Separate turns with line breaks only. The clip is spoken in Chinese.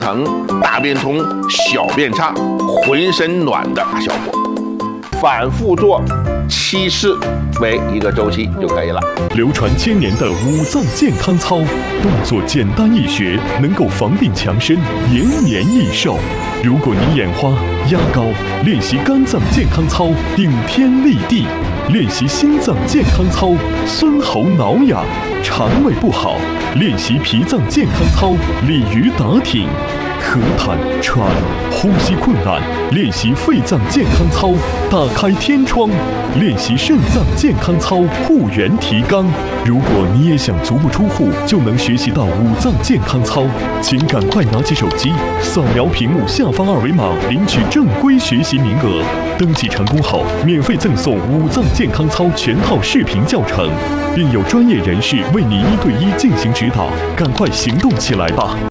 疼、大便通、小便差、浑身暖的效果。反复做7次为一个周期就可以了。
流传1000年的5脏健康操，动作简单易学，能够防病强身、延年益寿。如果你眼花、压高，练习肝脏健康操，顶天立地；练习心脏健康操，孙喉挠痒；肠胃不好，练习脾脏健康操，鲤鱼打挺；咳痰、喘、呼吸困难，练习肺脏健康操，打开天窗；练习肾脏健康操，护元提肛。如果你也想足不出户就能学习到5脏健康操，请赶快拿起手机，扫描屏幕下方2维码，领取正规学习名额。登记成功后，免费赠送5脏健康操全套视频教程，并有专业人士为你1对1进行指导。赶快行动起来吧！